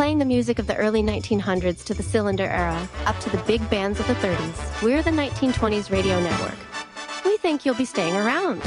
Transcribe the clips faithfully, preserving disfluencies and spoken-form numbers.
playing the music of the early nineteen hundreds to the cylinder era, up to the big bands of the thirties. We're the nineteen twenties Radio Network. We think you'll be staying around.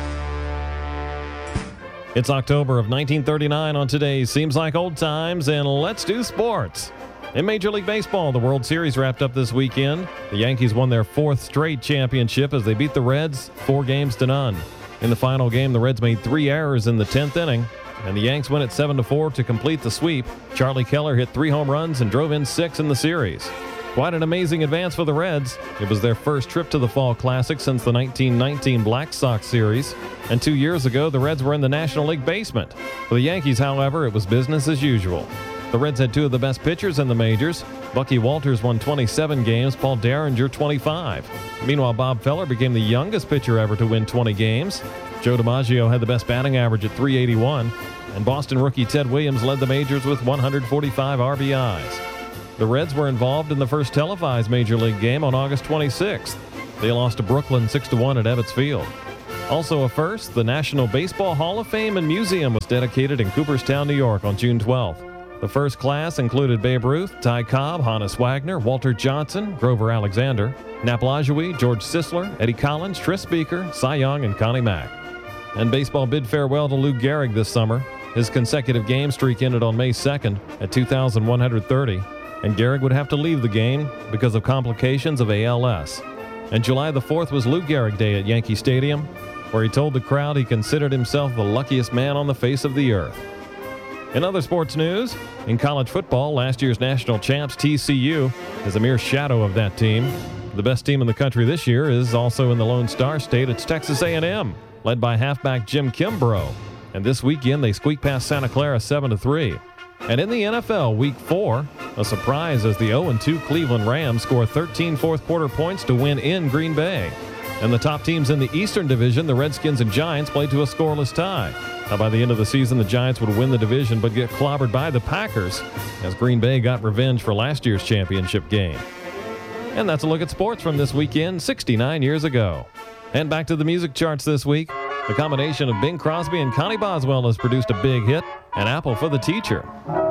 It's October of nineteen thirty-nine on today's Seems Like Old Times, and let's do sports. In Major League Baseball, the World Series wrapped up this weekend. The Yankees won their fourth straight championship as they beat the Reds four games to none. In the final game, the Reds made three errors in the tenth inning, and the Yanks win it seven to four to complete the sweep. Charlie Keller hit three home runs and drove in six in the series. Quite an amazing advance for the Reds. It was their first trip to the Fall Classic since the nineteen nineteen Black Sox series, and two years ago, the Reds were in the National League basement. For the Yankees, however, it was business as usual. The Reds had two of the best pitchers in the majors. Bucky Walters won twenty-seven games, Paul Derringer twenty-five. Meanwhile, Bob Feller became the youngest pitcher ever to win twenty games. Joe DiMaggio had the best batting average at three eighty-one, and Boston rookie Ted Williams led the majors with one hundred forty-five R B Is. The Reds were involved in the first televised Major League game on August twenty-sixth. They lost to Brooklyn six to one at Ebbets Field. Also a first, the National Baseball Hall of Fame and Museum was dedicated in Cooperstown, New York on June twelfth. The first class included Babe Ruth, Ty Cobb, Honus Wagner, Walter Johnson, Grover Alexander, Nap Lajoie, George Sisler, Eddie Collins, Tris Speaker, Cy Young, and Connie Mack. And baseball bid farewell to Lou Gehrig this summer. His consecutive game streak ended on May second at two thousand one hundred thirty, and Gehrig would have to leave the game because of complications of A L S. And July the fourth was Lou Gehrig Day at Yankee Stadium, where he told the crowd he considered himself the luckiest man on the face of the earth. In other sports news, in college football, last year's national champs T C U is a mere shadow of that team. The best team in the country this year is also in the Lone Star State. It's Texas A and M, led by halfback Jim Kimbrough. And this weekend, they squeaked past Santa Clara seven to three. And in the N F L, Week four, a surprise as the oh and two Cleveland Rams score thirteen fourth-quarter points to win in Green Bay. And the top teams in the Eastern Division, the Redskins and Giants, played to a scoreless tie. Now, by the end of the season, the Giants would win the division but get clobbered by the Packers as Green Bay got revenge for last year's championship game. And that's a look at sports from this weekend, sixty-nine years ago. And back to the music charts this week. The combination of Bing Crosby and Connie Boswell has produced a big hit, An Apple for the Teacher.